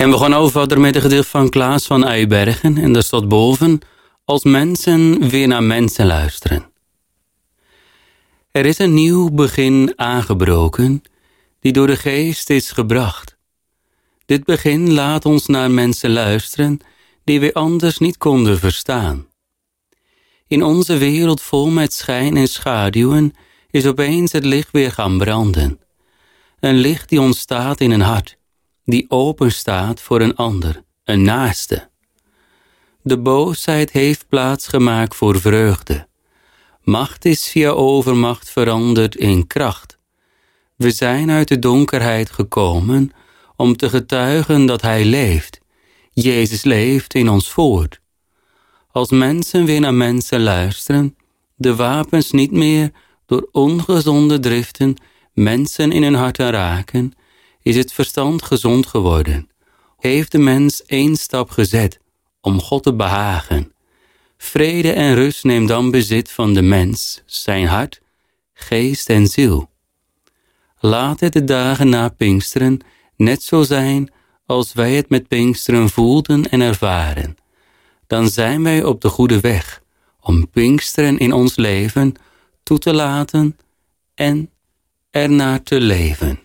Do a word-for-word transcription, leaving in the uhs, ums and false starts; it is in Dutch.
En we gaan over verder met een gedicht van Klaas van Eibergen. En daar staat boven: als mensen weer naar mensen luisteren. Er is een nieuw begin aangebroken, die door de geest is gebracht. Dit begin laat ons naar mensen luisteren, die we anders niet konden verstaan. In onze wereld vol met schijn en schaduwen is opeens het licht weer gaan branden. Een licht die ontstaat in een hart, die open staat voor een ander, een naaste. De boosheid heeft plaats gemaakt voor vreugde. Macht is via overmacht veranderd in kracht. We zijn uit de donkerheid gekomen om te getuigen dat Hij leeft. Jezus leeft in ons voort. Als mensen weer naar mensen luisteren, de wapens niet meer door ongezonde driften mensen in hun harten raken, is het verstand gezond geworden. Heeft de mens één stap gezet om God te behagen. Vrede en rust neemt dan bezit van de mens, zijn hart, geest en ziel. Laat het de dagen na Pinksteren net zo zijn als wij het met Pinksteren voelden en ervaren. Dan zijn wij op de goede weg om Pinksteren in ons leven toe te laten en ernaar te leven.